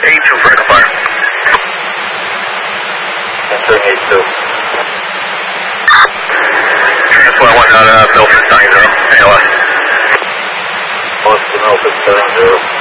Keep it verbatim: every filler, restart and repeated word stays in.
eight two for fire. Entering eight two. Transfer one out of Milford nine zero. A L S. Boston Milford seven zero.